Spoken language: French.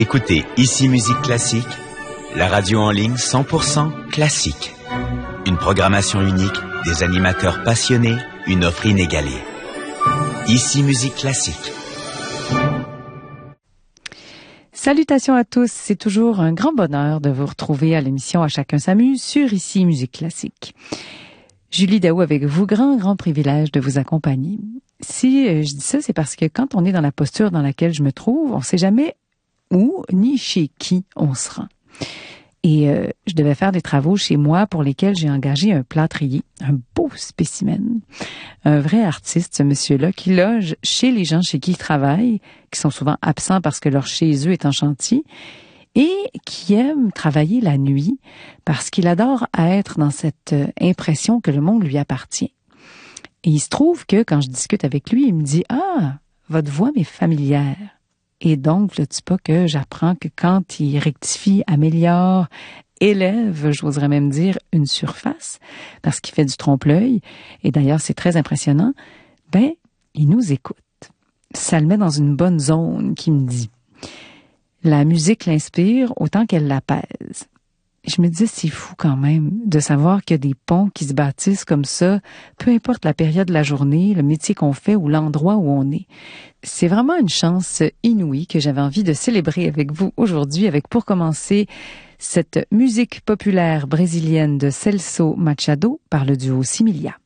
Écoutez Ici Musique Classique, la radio en ligne 100% classique. Une programmation unique, des animateurs passionnés, une offre inégalée. Ici Musique Classique. Salutations à tous, c'est toujours un grand bonheur de vous retrouver à l'émission À chacun s'amuse sur Ici Musique Classique. Julie Daou avec vous, grand privilège de vous accompagner. Si je dis ça, c'est parce que quand on est dans la posture dans laquelle je me trouve, on ne sait jamais où ni chez qui on se rend. Et je devais faire des travaux chez moi pour lesquels j'ai engagé un plâtrier, un beau spécimen, un vrai artiste, ce monsieur-là, qui loge chez les gens chez qui il travaille, qui sont souvent absents parce que leur chez eux est en chantier, et qui aime travailler la nuit parce qu'il adore être dans cette impression que le monde lui appartient. Et il se trouve que quand je discute avec lui, il me dit « Ah, votre voix m'est familière ». Et donc, je ne dis pas que j'apprends que quand il rectifie, améliore, élève, j'oserais même dire, une surface, parce qu'il fait du trompe-l'œil, et d'ailleurs c'est très impressionnant, ben, il nous écoute. Ça le met dans une bonne zone, qui me dit. La musique l'inspire autant qu'elle l'apaise. Je me dis, c'est fou quand même de savoir qu'il y a des ponts qui se bâtissent comme ça, peu importe la période de la journée, le métier qu'on fait ou l'endroit où on est. C'est vraiment une chance inouïe que j'avais envie de célébrer avec vous aujourd'hui, avec pour commencer cette musique populaire brésilienne de Celso Machado par le duo Similia.